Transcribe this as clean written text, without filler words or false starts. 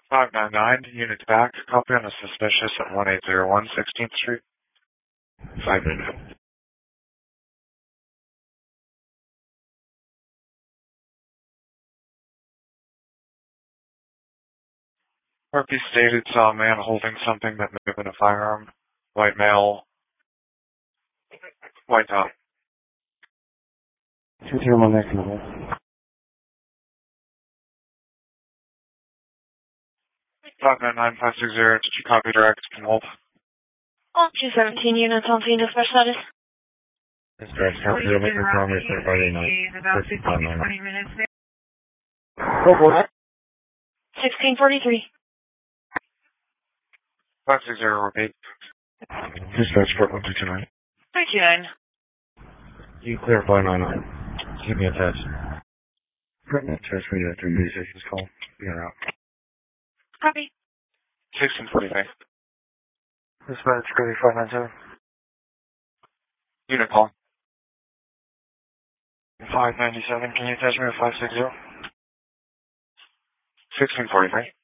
599, units back. Copy on a suspicious at 1801 16th Street. 599. RP stated saw a man holding something that may have been a firearm. White male. White top. 201 next level. 599 560. Did you copy direct? Can hold. All 217 units on scene, dispatch status. Dispatch, copy, you'll make your promise for Friday night. About 20 minutes there. Go for it. 1643. 560, repeat. Dispatch, Fort 1229. 329. You clear 599. Keep me attached. Pertinent test for you after your musician's call. You're out. Copy. 1645. Dispatch, ready 597. Unit call. 597, can you attach me to 560? 1643.